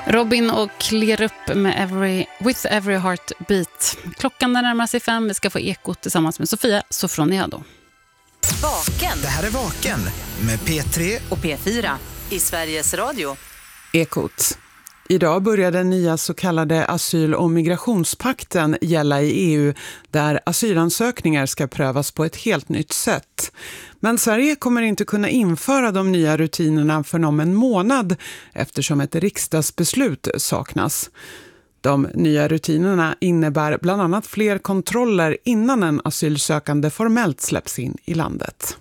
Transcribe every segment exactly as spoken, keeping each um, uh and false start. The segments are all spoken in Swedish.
Robin och Clear upp med every, With Every Heartbeat. Klockan närmar sig fem. Vi ska få Ekot tillsammans med Sofia Sofroniado. Vaken. Det här är Vaken med P tre och P fyra i Sveriges Radio. Ekot. Idag börjar den nya så kallade asyl- och migrationspakten gälla i E U där asylansökningar ska prövas på ett helt nytt sätt. Men Sverige kommer inte kunna införa de nya rutinerna för om en månad eftersom ett riksdagsbeslut saknas. De nya rutinerna innebär bland annat fler kontroller innan en asylsökande formellt släpps in i landet.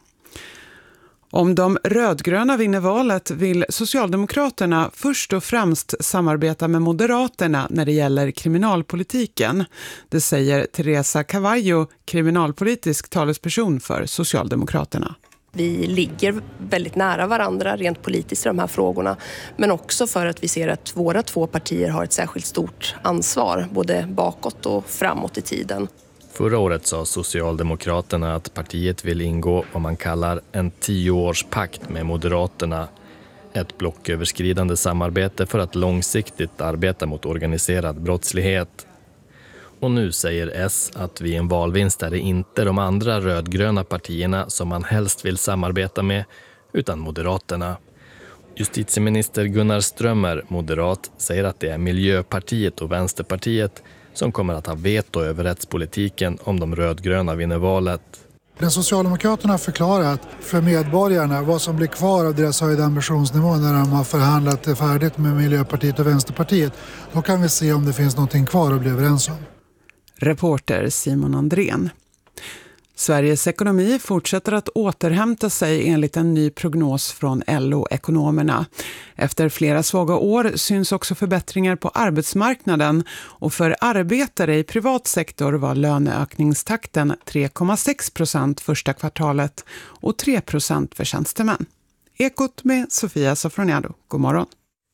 Om de rödgröna vinner valet vill Socialdemokraterna först och främst samarbeta med Moderaterna när det gäller kriminalpolitiken. Det säger Teresa Cavallo, kriminalpolitisk talesperson för Socialdemokraterna. Vi ligger väldigt nära varandra rent politiskt i de här frågorna, men också för att vi ser att våra två partier har ett särskilt stort ansvar, både bakåt och framåt i tiden. Förra året sa Socialdemokraterna att partiet vill ingå vad man kallar en tioårspakt med Moderaterna. Ett blocköverskridande samarbete för att långsiktigt arbeta mot organiserad brottslighet. Och nu säger S att vid en valvinst är det inte de andra rödgröna partierna som man helst vill samarbeta med, utan Moderaterna. Justitieminister Gunnar Strömmer, moderat, säger att det är Miljöpartiet och Vänsterpartiet som kommer att ha veto över rättspolitiken om de rödgröna vinner valet. Den Socialdemokraterna har förklarat för medborgarna vad som blir kvar av deras höjda ambitionsnivå när de har förhandlat det färdigt med Miljöpartiet och Vänsterpartiet. Då kan vi se om det finns någonting kvar att bli överens om. Reporter Simon Andrén. Sveriges ekonomi fortsätter att återhämta sig enligt en ny prognos från L O-ekonomerna. Efter flera svaga år syns också förbättringar på arbetsmarknaden och för arbetare i privat sektor var löneökningstakten tre komma sex procent första kvartalet och tre procent för tjänstemän. Ekot med Sofia Sofroniado. God morgon.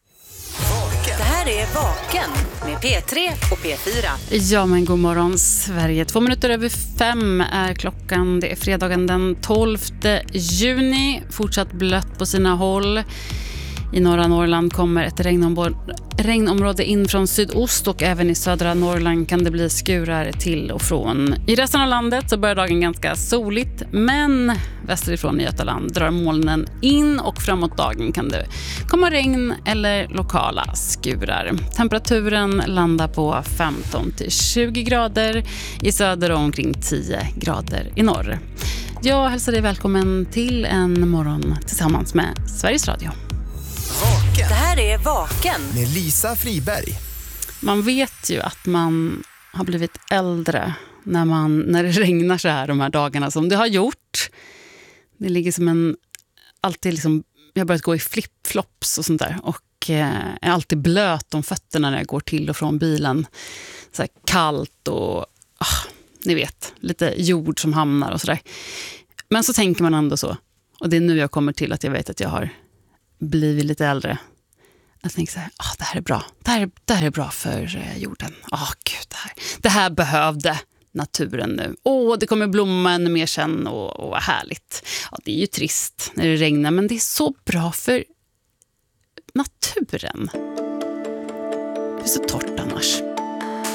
Det här är Vaken med P tre och P fyra. Ja, men god morgon Sverige. Två minuter över fem är klockan. Det är fredagen den tolfte juni. Fortsatt blött på sina håll. I norra Norrland kommer ett regnområde, regnområde in från sydost och även i södra Norrland kan det bli skurar till och från. I resten av landet så börjar dagen ganska soligt, men västerifrån i Götaland drar molnen in och framåt dagen kan det komma regn eller lokala skurar. Temperaturen landar på femton till tjugo grader i söder och omkring tio grader i norr. Jag hälsar dig välkommen till en morgon tillsammans med Sveriges Radio. Vaken. Det här är Vaken med Lisa Friberg. Man vet ju att man har blivit äldre när, man, när det regnar så här de här dagarna som det har gjort. Det ligger som en, alltid liksom, jag har börjat gå i flip-flops och sånt där och eh, är alltid blöt om fötterna när jag går till och från bilen. Så här kallt och ah, ni vet, lite jord som hamnar och sådär. Men så tänker man ändå så, och det är nu jag kommer till att jag vet att jag har blivit lite äldre. Jag tänker så här, ah, det här är bra. Det här, det här är bra för eh, jorden. Ah, gud, det här. Det här behövde naturen nu. Åh, det kommer blomma ännu mer sen och, och härligt. Ja, det är ju trist när det regnar, men det är så bra för naturen. Det är så torrt annars.